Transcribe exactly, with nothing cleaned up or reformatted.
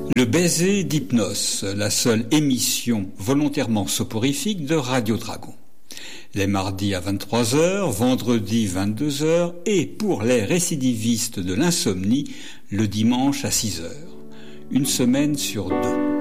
Le baiser d'Hypnos, la seule émission volontairement soporifique de Radio Dragon. Les mardis à vingt-trois heures, vendredi vingt-deux heures et pour les récidivistes de l'insomnie, le dimanche à six heures. Une semaine sur deux.